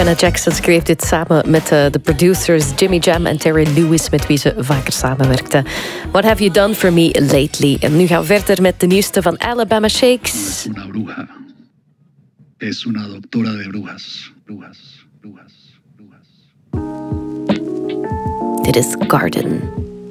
Janet Jackson schreef dit samen met de producers Jimmy Jam en Terry Lewis, met wie ze vaker samenwerkte. What have you done for me lately? En nu gaan we verder met de nieuwste van Alabama Shakes. Una bruja. Es una doctora de brujas. Brujas. Dit is Garden.